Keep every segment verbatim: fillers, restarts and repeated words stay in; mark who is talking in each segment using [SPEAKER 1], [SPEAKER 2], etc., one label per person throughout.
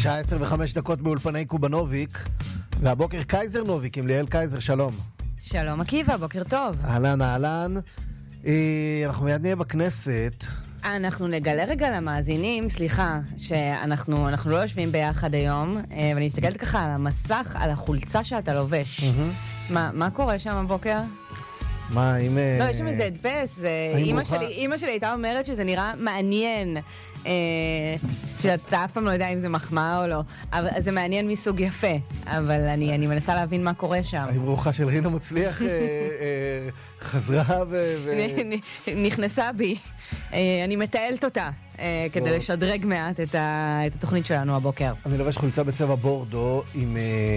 [SPEAKER 1] השעה עשר וחמש דקות באולפני קובנוביק, והבוקר קייזר נוביק עם ליאל קייזר, שלום.
[SPEAKER 2] שלום עקיבא, בוקר טוב.
[SPEAKER 1] אהלן, אהלן. אנחנו מיד נהיה בכנסת.
[SPEAKER 2] אנחנו נגלה רגע למאזינים, סליחה, שאנחנו אנחנו לא יושבים ביחד היום, ואני מסתכלת ככה על המסך, על החולצה שאתה לובש. מה, מה קורה שם הבוקר?
[SPEAKER 1] מה, אם...
[SPEAKER 2] לא, יש שם איזה הדפס. אמא שלי, אמא שלי הייתה אומרת שזה נראה מעניין, שאתה אף פעם לא יודע אם זה מחמאה או לא, אבל זה מעניין מסוג יפה, אבל אני, אני מנסה להבין מה קורה שם.
[SPEAKER 1] האם רוחה של רינה מצליח חזרה ו...
[SPEAKER 2] נכנסה בי. אני מטיילת אותה כדי לשדרג מעט את התוכנית שלנו הבוקר.
[SPEAKER 1] אני לובש חולצה בצבע בורדו עם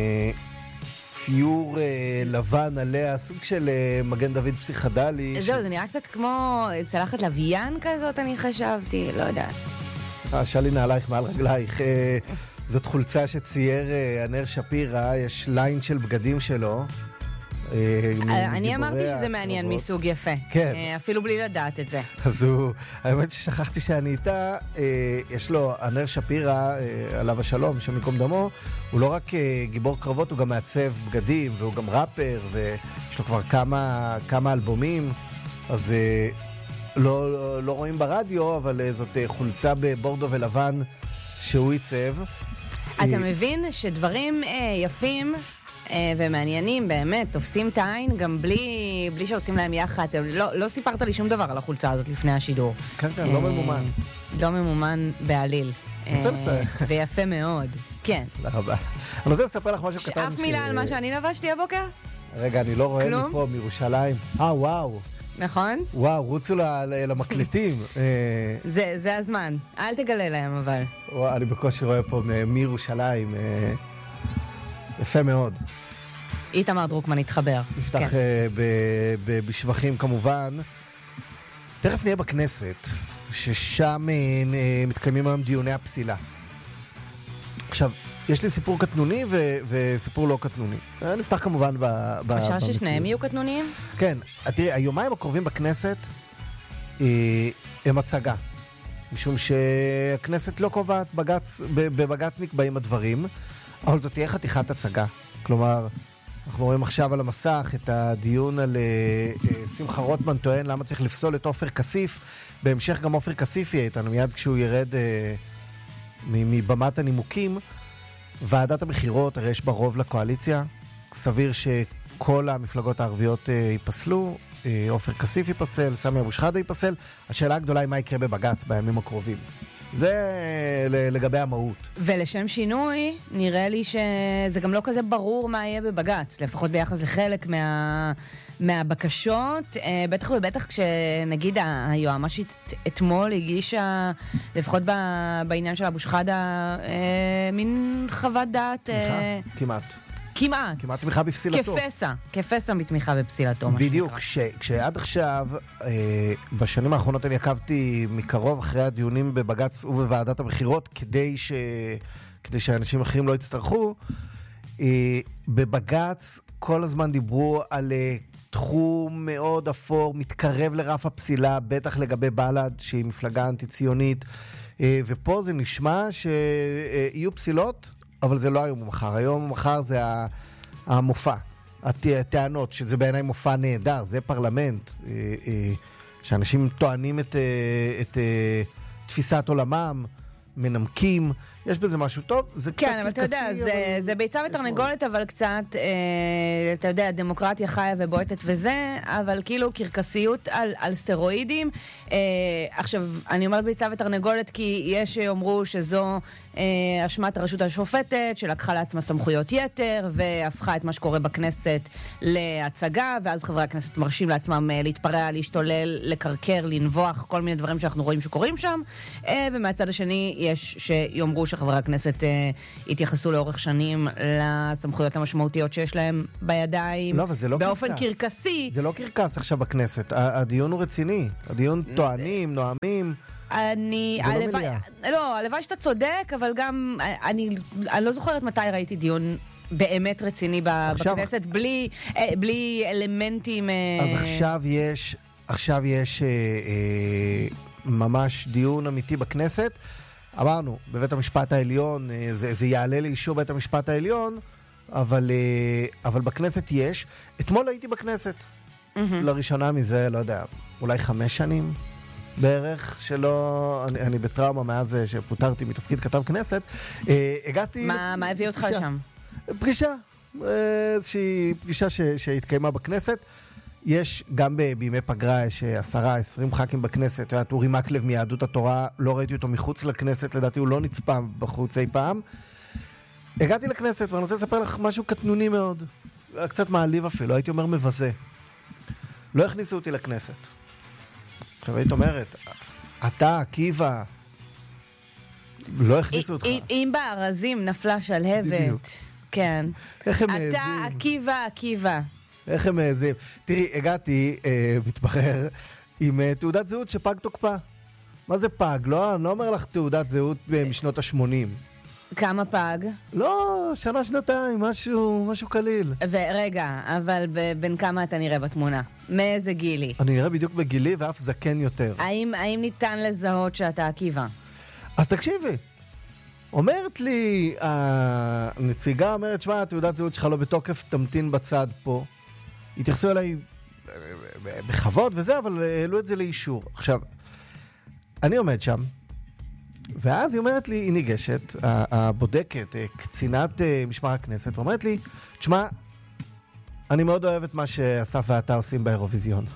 [SPEAKER 1] ציור לבן עליה, סוג של מגן דוד פסיכדלי.
[SPEAKER 2] זהו, זה נראה קצת כמו צלחת לוויין כזאת, אני חשבתי, לא יודעת.
[SPEAKER 1] שלי נעלייך מעל רגלייך. זאת חולצה שצייר ענר שפירא, יש ליין של בגדים שלו.
[SPEAKER 2] אני אמרתי שזה מעניין מסוג יפה, אפילו בלי לדעת את זה.
[SPEAKER 1] אז הוא, האמת ששכחתי שאני איתה, יש לו, ענר שפירא, עליו השלום, שמקום דמו, הוא לא רק גיבור קרבות, הוא גם מעצב בגדים, והוא גם ראפר, ויש לו כבר כמה, כמה אלבומים, אז לא, לא רואים ברדיו, אבל זאת חולצה בבורדו ולבן שהוא ייצב.
[SPEAKER 2] אתה מבין שדברים יפים ומעניינים באמת, תופסים את העין גם בלי, בלי שעושים להם יחד. לא, לא סיפרת לי שום דבר על החולצה הזאת לפני השידור.
[SPEAKER 1] כן, כן, לא ממומן.
[SPEAKER 2] לא ממומן בעליל.
[SPEAKER 1] רוצה לסייך.
[SPEAKER 2] ויפה מאוד. כן.
[SPEAKER 1] תודה רבה. אני רוצה לספר לך משהו קטן.
[SPEAKER 2] שאף מילה על מה שאני לבשתי הבוקר?
[SPEAKER 1] רגע, אני לא רואה מפה, מירושלים. אה, וואו.
[SPEAKER 2] נכון?
[SPEAKER 1] וואו, רוצו למקלטים.
[SPEAKER 2] זה, זה הזמן. אל תגלה להם, אבל.
[SPEAKER 1] וואו, אני בקושי רואה פה מירושלים. יפה מאוד.
[SPEAKER 2] איתמר דרוקמן התחבר.
[SPEAKER 1] נפתח כן. ב- ב- בשבחים כמובן. תכף נהיה בכנסת, ששם מתקיימים היום דיוני הפסילה. עכשיו, יש לי סיפור קטנוני ו- וסיפור לא קטנוני. נפתח כמובן ב- ב-
[SPEAKER 2] אפשר ששניהם יהיו קטנוניים?
[SPEAKER 1] כן. תראי, היומיים הקרובים בכנסת הם הצגה. משום שהכנסת לא קובעת בגץ, בבגץ נקבעים הדברים, אבל זאת תהיה חתיכת הצגה. כלומר, אנחנו רואים עכשיו על המסך את הדיון על uh, uh, שמחה רוטמן טוען למה צריך לפסול את עופר כסיף. בהמשך גם עופר כסיף יהיה איתנו מיד כשהוא ירד uh, מבמת הנימוקים. ועדת הבחירות, הרי יש בה רוב לקואליציה. סביר שכל המפלגות הערביות uh, ייפסלו. uh, עופר כסיף ייפסל, סמי אבו שחאדה ייפסל. השאלה הגדולה היא מה יקרה בבגץ בימים הקרובים. זה לגבי המהות.
[SPEAKER 2] ולשם שינוי, נראה לי שזה גם לא כזה ברור מה יהיה בבגץ, לפחות ביחס לחלק מה, מהבקשות, בטח ובטח כשנגיד היועמ"שית אתמול הגישה, לפחות בעניין של אבו שחאדה, מין חוות דעת...
[SPEAKER 1] כמעט.
[SPEAKER 2] כמעט.
[SPEAKER 1] כמעט תמיכה בפסילתו.
[SPEAKER 2] כפסע, כפסע מתמיכה בפסילתו.
[SPEAKER 1] בדיוק, כש, כשעד עכשיו, אה, בשנים האחרונות אני עקבתי מקרוב אחרי הדיונים בבגץ ובוועדת הבחירות, כדי, ש, כדי שאנשים אחרים לא יצטרכו, אה, בבגץ כל הזמן דיברו על אה, תחום מאוד אפור, מתקרב לרף הפסילה, בטח לגבי בל"ד, שהיא מפלגה אנטי-ציונית, אה, ופה זה נשמע שיהיו אה, פסילות, אבל זה לא היום ומחר. היום ומחר זה המופע, הטענות, שזה בעיניי מופע נהדר, זה פרלמנט, שאנשים טוענים את, את תפיסת עולמם, מנמקים, יש בזה משהו טוב, זה קצת
[SPEAKER 2] כן, אבל אתה יודע, זה, אבל... זה ביצה ותרנגולת, אבל קצת, אה, אתה יודע, דמוקרטיה חיה ובועטת וזה, אבל כאילו קרקסיות על, על סטרואידים. אה, עכשיו, אני אומרת ביצה ותרנגולת כי יש שאומרו שזו אה, אשמת הרשות השופטת, שלקחה לעצמה סמכויות יתר, והפכה את מה שקורה בכנסת להצגה, ואז חברי הכנסת מרשים לעצמם להתפרע, להשתולל, לקרקר, לנבוח, כל מיני דברים שאנחנו רואים שקורים שם, אה, ומהצד השני יש שיאמרו שחברי הכנסת אה, התייחסו לאורך שנים לסמכויות המשמעותיות שיש להם בידיים,
[SPEAKER 1] לא, אבל זה לא
[SPEAKER 2] באופן
[SPEAKER 1] קרקס.
[SPEAKER 2] קרקסי.
[SPEAKER 1] זה לא קרקס עכשיו בכנסת, הדיון הוא רציני, הדיון טוענים, נואמים.
[SPEAKER 2] אני, הלוואי, לא, הלוואי שאתה צודק, אבל גם, אני, אני לא זוכרת מתי ראיתי דיון באמת רציני עכשיו, בכנסת, בלי, בלי אלמנטים.
[SPEAKER 1] אז עכשיו יש, עכשיו יש אה, אה, ממש דיון אמיתי בכנסת. אמרנו, בבית המשפט העליון, זה, זה יעלה לאישור בית המשפט העליון, אבל, אבל בכנסת יש. אתמול הייתי בכנסת. Mm-hmm. לראשונה מזה, לא יודע, אולי חמש שנים בערך, שלא, אני, אני בטראומה מאז שפוטרתי מתפקיד כתב כנסת. הגעתי...
[SPEAKER 2] מה, מה הביא אותך
[SPEAKER 1] פגישה.
[SPEAKER 2] שם?
[SPEAKER 1] פגישה. איזושהי פגישה ש, שהתקיימה בכנסת. יש גם בימי פגרה, יש עשרה, עשרים ח"כים בכנסת. היה אורי מקלב מיהדות התורה, לא ראיתי אותו מחוץ לכנסת, לדעתי הוא לא נצפה בחוץ אי פעם. הגעתי לכנסת ואני רוצה לספר לך משהו קטנוני מאוד. קצת מעליב אפילו, הייתי אומר מבזה. לא הכניסו אותי לכנסת. עכשיו היית אומרת, אתה, עקיבא, לא הכניסו אותך.
[SPEAKER 2] אם בארזים נפלה שלהבת, כן.
[SPEAKER 1] איך הם מעזים?
[SPEAKER 2] אתה, עקיבא, עקיבא.
[SPEAKER 1] איך הם מעזים? תראי, הגעתי, אה, מתברר, עם אה, תעודת זהות שפג תוקפה. מה זה פג? לא, אני לא אומר לך תעודת זהות משנות ה-שמונים.
[SPEAKER 2] כמה פג?
[SPEAKER 1] לא, שנה, שנתיים, משהו, משהו קליל.
[SPEAKER 2] ורגע, אבל בין כמה אתה נראה בתמונה? מאיזה גילי?
[SPEAKER 1] אני נראה בדיוק בגילי ואף זקן יותר.
[SPEAKER 2] האם, האם ניתן לזהות שאתה עקיבא?
[SPEAKER 1] אז תקשיבי. אומרת לי, הנציגה אומרת, שמה, התעודת זהות שלך לא בתוקף, תמתין בצד פה. התייחסו אליי בכבוד וזה, אבל העלו את זה לאישור. עכשיו, אני עומד שם, ואז היא אומרת לי, היא ניגשת, הבודקת, קצינת משמר הכנסת, ואומרת לי, תשמע, אני מאוד אוהב את מה שאסף ואתה עושים באירוויזיון.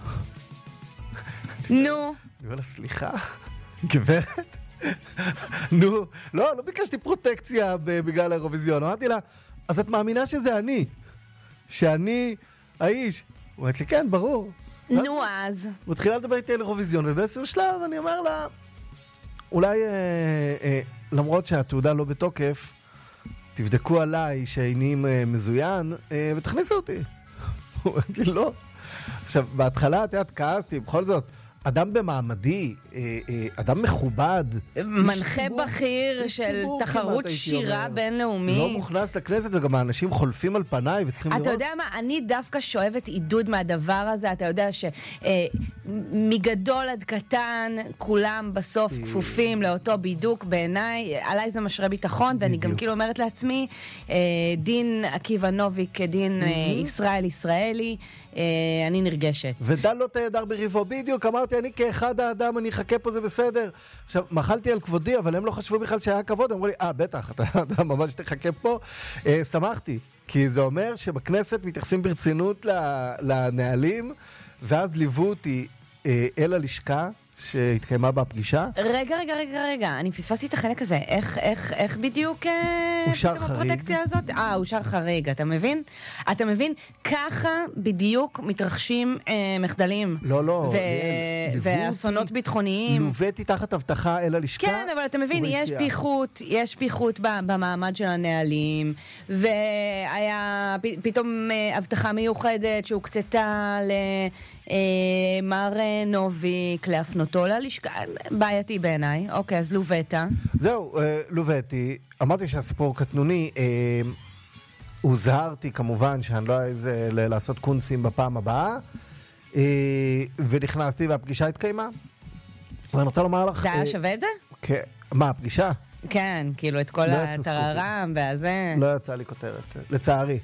[SPEAKER 2] נו.
[SPEAKER 1] אני אומר לה, סליחה, גברת? נו, לא, לא ביקשתי פרוטקציה בגלל האירוויזיון. אמרתי לה, אז את מאמינה שזה אני? שאני האיש? הוא אומרת לי, כן, ברור.
[SPEAKER 2] נו, אז.
[SPEAKER 1] הוא התחילה לדבר איתי על אירוויזיון, ובאיזשהו שלב אני אומר לה, אולי, אה, אה, למרות שהתעודה לא בתוקף, תבדקו עליי שאיני אה, מזוין, אה, ותכניסו אותי. הוא אומר לי, לא. עכשיו, בהתחלה, את יודעת, כעסתי, בכל זאת, אדם במעמדי, אדם מכובד,
[SPEAKER 2] מנחה בכיר של תחרות שירה בינלאומית.
[SPEAKER 1] לא מוכנס לכנסת, וגם האנשים חולפים על פניי וצריכים לראות.
[SPEAKER 2] אתה יודע מה, אני דווקא שואבת עידוד מהדבר הזה, אתה יודע שמגדול עד קטן, כולם בסוף כפופים לאותו בידוק בעיניי, עליי זה משרה ביטחון, ואני גם כאילו אומרת לעצמי, דין עקיבא נוביק כדין ישראל ישראלי, אני נרגשת.
[SPEAKER 1] ודל לא תהדר בריבו, בדיוק, אמרתי, אני כאחד האדם, אני אחכה פה, זה בסדר. עכשיו, מחלתי על כבודי, אבל הם לא חשבו בכלל שהיה כבוד, אמרו לי, אה, בטח, אתה, אתה ממש תחכה פה. אה, שמחתי, כי זה אומר שבכנסת מתייחסים ברצינות לנהלים, ואז ליוו אותי אה, אל הלשכה, שהתקיימה בפגישה.
[SPEAKER 2] רגע, רגע, רגע, רגע, אני פספסתי את החלק הזה. איך, איך, איך בדיוק...
[SPEAKER 1] אושר חריג.
[SPEAKER 2] הפרוטקציה הזאת? אה, אושר חריג, אתה מבין? אתה מבין? ככה בדיוק מתרחשים אה, מחדלים.
[SPEAKER 1] לא, לא.
[SPEAKER 2] ו... ואסונות ביטחוניים.
[SPEAKER 1] לובאתי תחת הבטחה אל הלשכה.
[SPEAKER 2] כן, אבל אתה מבין, יש פיחות, יש פיחות במעמד של הנהלים, והיה פ... פתאום הבטחה מיוחדת שהוקצתה ל... מר נוביק, להפנותו ללשכה, בעייתי בעיניי. אוקיי, אז לובטה.
[SPEAKER 1] זהו, לובטי. אמרתי שהסיפור קטנוני, הוזהרתי כמובן שאני לא איזה לעשות קונסים בפעם הבאה, ונכנסתי והפגישה התקיימה. ואני רוצה לומר לך...
[SPEAKER 2] זה היה שווה את זה?
[SPEAKER 1] כן. מה, הפגישה?
[SPEAKER 2] כן, כאילו את כל הטררם והזה.
[SPEAKER 1] לא יצא לי כותרת, לצערי.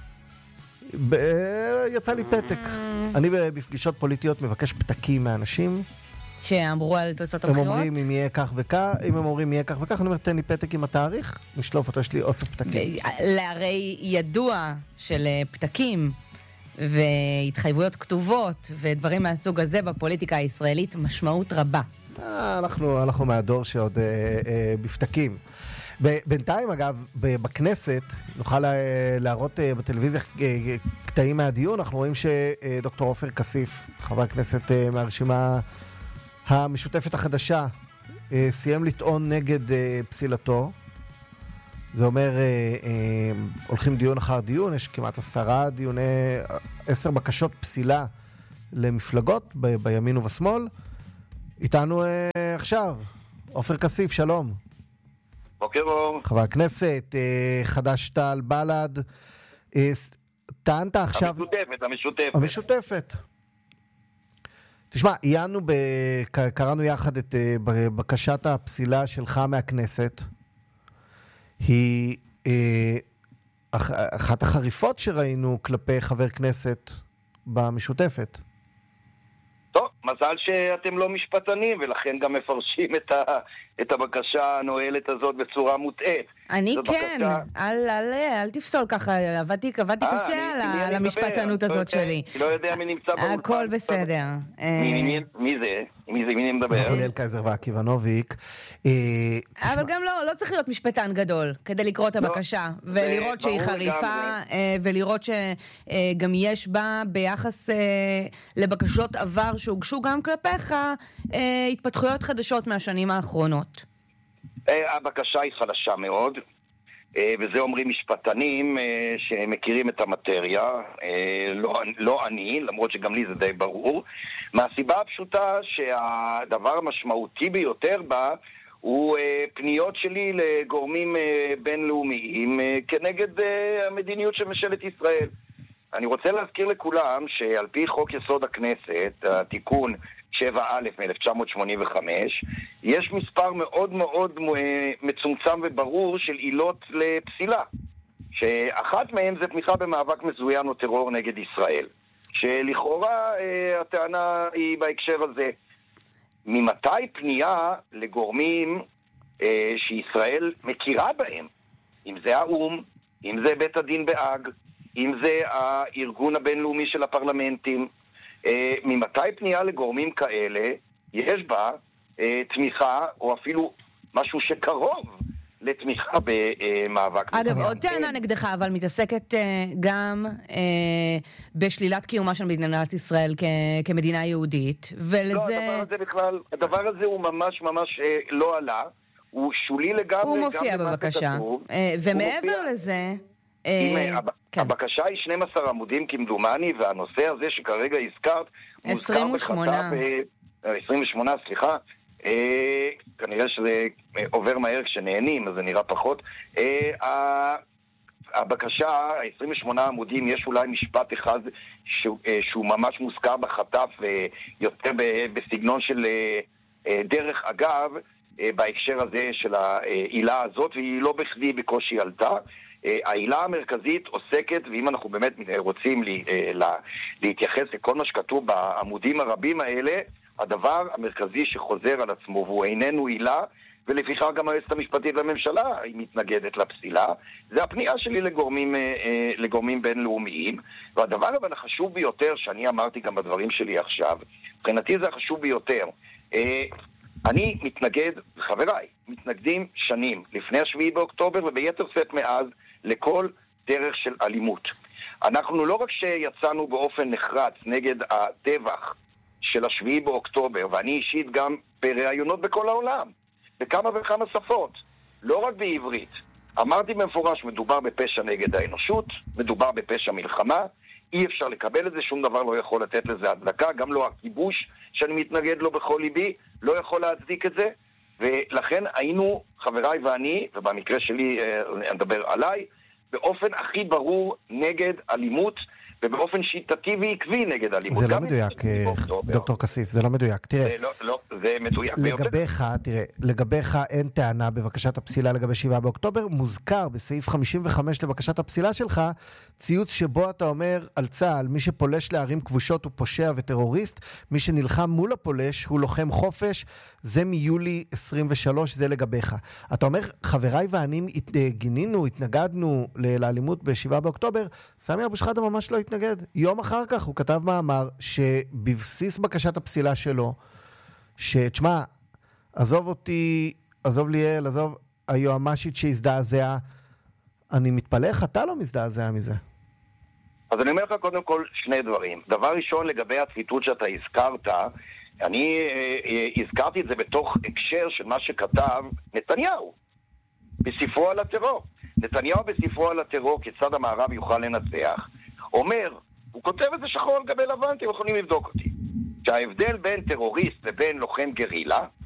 [SPEAKER 1] יצא לי פתק. אני בפגישות פוליטיות מבקש פתקים מאנשים.
[SPEAKER 2] שאמרו על תוצאות הבחירות?
[SPEAKER 1] הם אומרים אם יהיה כך וכך, אם הם אומרים יהיה כך וכך, אני אומר, תן לי פתק עם התאריך, נשלוף אותו, יש לי אוסף פתקים.
[SPEAKER 2] להרי ידוע של פתקים והתחייבויות כתובות ודברים מהסוג הזה בפוליטיקה הישראלית, משמעות רבה.
[SPEAKER 1] אנחנו, אנחנו מהדור שעוד בפתקים. בינתיים, אגב, בכנסת, נוכל להראות בטלוויזיה קטעים מהדיון, אנחנו רואים שדוקטור עופר כסיף, חבר הכנסת מהרשימה המשותפת החדשה, סיים לטעון נגד פסילתו. זה אומר, הולכים דיון אחר דיון, יש כמעט עשרה דיוני, עשר בקשות פסילה למפלגות ב- בימין ובשמאל. איתנו עכשיו, עופר כסיף, שלום.
[SPEAKER 3] בוקר אור.
[SPEAKER 1] חבר הכנסת, חד"ש תע"ל בל"ד, טענת עכשיו...
[SPEAKER 3] המשותפת, המשותפת.
[SPEAKER 1] המשותפת. תשמע, עיינו, ב... קראנו יחד את בקשת הפסילה שלך מהכנסת. היא אה, אחת החריפות שראינו כלפי חבר כנסת במשותפת.
[SPEAKER 3] טוב, מזל שאתם לא משפטנים, ולכן גם מפרשים את, ה... את הבקשה הנועלת הזאת בצורה מוטעת.
[SPEAKER 2] אני כן, בקשה... אל, אל, אל תפסול ככה, עבדתי, עבדתי 아, קשה על, על המשפטנות הזאת
[SPEAKER 3] לא
[SPEAKER 2] שלי.
[SPEAKER 3] לא יודע מי נמצא באולפן.
[SPEAKER 2] הכל בסדר.
[SPEAKER 3] מי, מי, מי זה? מי זה? מי מדבר?
[SPEAKER 1] הלל קייזר ועקיבא נוביק.
[SPEAKER 2] אבל גם לא, לא צריך להיות משפטן גדול כדי לקרוא את הבקשה, לא, ולראות שהיא חריפה, ולראות שגם יש בה ביחס לבקשות עבר שהוגשו גם כלפיך, התפתחויות חדשות מהשנים האחרונות.
[SPEAKER 3] הבקשה היא חלשה מאוד, וזה אומרים משפטנים שמכירים את המטריה, לא, לא אני, למרות שגם לי זה די ברור, מהסיבה הפשוטה שהדבר המשמעותי ביותר בה הוא פניות שלי לגורמים בינלאומיים כנגד המדיניות של ממשלת ישראל. אני רוצה להזכיר לכולם שעל פי חוק יסוד הכנסת, התיקון שבע א' מ-אלף תשע מאות שמונים וחמש, יש מספר מאוד מאוד מצומצם וברור של עילות לפסילה, שאחת מהן זה תמיכה במאבק מזוין או טרור נגד ישראל, שלכאורה הטענה היא בהקשר הזה. ממתי פנייה לגורמים שישראל מכירה בהם, אם זה האום, אם זה בית הדין בהאג, אם זה הארגון הבינלאומי של הפרלמנטים, ממתי פנייה לגורמים כאלה יש בה תמיכה או אפילו משהו שקרוב לתמיכה במאבק.
[SPEAKER 2] אגב, עוד טענה נגדך, אבל מתעסקת גם בשלילת קיומה של מדינת ישראל כמדינה יהודית, ולזה...
[SPEAKER 3] לא, הדבר הזה בכלל, הדבר הזה הוא ממש ממש לא עלה, הוא שולי לגמרי.
[SPEAKER 2] הוא מופיע בבקשה, ומעבר לזה...
[SPEAKER 3] הבקשה היא שנים עשר עמודים כמדומני, והנושא הזה שכרגע הזכרת
[SPEAKER 2] עשרים ושמונה
[SPEAKER 3] עשרים ושמונה, סליחה, כנראה שזה עובר מהר כשנהנים, אז זה נראה פחות. הבקשה, עשרים ושמונה עמודים, יש אולי משפט אחד שהוא ממש מוזכר בחטף, יותר בסגנון של דרך אגב, בהקשר הזה של העילה הזאת, והיא לא בכדי בקושי עלתה. העילה המרכזית עוסקת, ואם אנחנו באמת רוצים להתייחס לכל מה שכתוב בעמודים הרבים האלה, הדבר המרכזי שחוזר על עצמו, והוא איננו עילה, ולפיכך גם היועצת המשפטית לממשלה היא מתנגדת לפסילה, זה הפנייה שלי לגורמים, לגורמים בינלאומיים. והדבר אבל החשוב ביותר, שאני אמרתי גם בדברים שלי עכשיו, מבחינתי זה החשוב ביותר. אני מתנגד, חבריי, מתנגדים שנים, לפני השביעי באוקטובר וביתר שאת מאז, לכל דרך של אלימות. אנחנו לא רק שיצאנו באופן נחרץ נגד הטבח של השביעי באוקטובר, ואני אישית גם בראיונות בכל העולם, בכמה וכמה שפות, לא רק בעברית. אמרתי במפורש, מדובר בפשע נגד האנושות, מדובר בפשע מלחמה, אי אפשר לקבל את זה, שום דבר לא יכול לתת לזה הצדקה, גם לא הכיבוש שאני מתנגד לו בכל ליבי, לא יכול להצדיק את זה, ולכן היינו, חבריי ואני, ובמקרה שלי אני אדבר עליי, באופן הכי ברור נגד אלימות, ובאופן שיטתי ועקבי נגד אלימות.
[SPEAKER 1] זה לא מדויק, דוקטור כסיף, זה לא מדויק. תראה,
[SPEAKER 3] זה לא, לא, זה מדויק.
[SPEAKER 1] לגביך, תראה, לגביך אין טענה בבקשת הפסילה לגבי שבעה באוקטובר, מוזכר בסעיף חמישים וחמש לבקשת הפסילה שלך, ציוץ שבו אתה אומר על צה"ל, מי שפולש לערים כבושות הוא פושע וטרוריסט, מי שנלחם מול הפולש הוא לוחם חופש, זה מיולי עשרים ושלוש, זה לגביך. אתה אומר, חבריי ואני גינינו, התנגדנו לאלימות בשבעה באוקטובר, סמי אבו שחאדה ממש לא התנגד. יום אחר כך הוא כתב מאמר שבבסיס בקשת הפסילה שלו, שתשמע, עזוב אותי, עזוב ליאל, עזוב היועמ"שית שהזדעזע, אני מתפלא איך אתה לא מזדעזע מזה.
[SPEAKER 3] אז אני אומר לך קודם כל שני דברים. דבר ראשון, לגבי הציטוט שאתה הזכרת, אני אה, הזכרתי את זה בתוך הקשר של מה שכתב נתניהו בספרו על הטרור. נתניהו בספרו על הטרור, כיצד המערב יוכל לנצח, אומר, הוא כותב את זה שחור על גבי לבן, אתם יכולים לבדוק אותי, שההבדל בין טרוריסט לבין לוחם גרילה,